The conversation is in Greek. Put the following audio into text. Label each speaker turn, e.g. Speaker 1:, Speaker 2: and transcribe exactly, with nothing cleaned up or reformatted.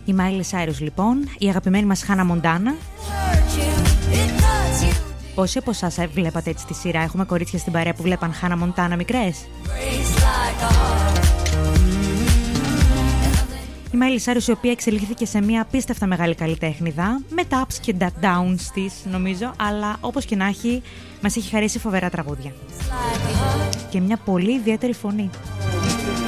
Speaker 1: Η Miley Cyrus λοιπόν, η αγαπημένη μας Hannah Montana. Πόσοι από εσάς βλέπατε έτσι τη σειρά? Έχουμε κορίτσια στην παρέα που βλέπαν Hannah Montana μικρές? Η Miley Cyrus, η οποία εξελίχθηκε σε μια απίστευτα μεγάλη καλλιτέχνηδα, με τα ups και τα downs της νομίζω, αλλά όπως και να έχει, μας έχει χαρίσει φοβερά τραγούδια και μια πολύ ιδιαίτερη φωνή.